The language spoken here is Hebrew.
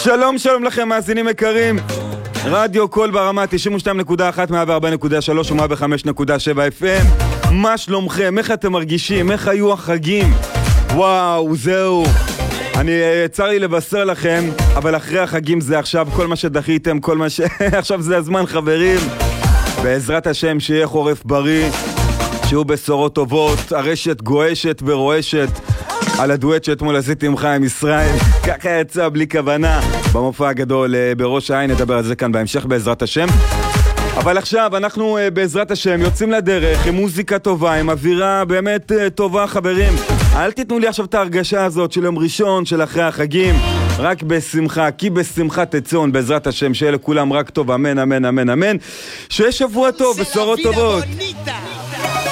שלום שלום לכם מאזינים יקרים, רדיו קול ברמה 92.1 104.3 ו105.7 FM. מה שלומכם? איך אתם מרגישים? איך היו החגים? וואו, זהו, אני צר לי לבשר לכם, אבל אחרי החגים זה עכשיו, כל מה שדחיתם, כל מה עכשיו זה הזמן חברים. בעזרת השם שיהיה חורף בריא, שיהיו בשורות טובות, הרשת גועשת ורועשת על הדואט שאתמול עשיתי עם חיים ישראל. ככה יצא בלי כוונה במופע הגדול בראש העין, נדבר על זה כאן בהמשך בעזרת השם. אבל עכשיו אנחנו בעזרת השם יוצאים לדרך עם מוזיקה טובה, עם אווירה באמת טובה חברים. אל תיתנו לי עכשיו את ההרגשה הזאת של יום ראשון, של אחרי החגים, רק בשמחה, כי בשמחה תצאון בעזרת השם, שיהיה לכולם רק טוב, אמן אמן אמן אמן. שיהיה שבוע טוב, בשורות טובות.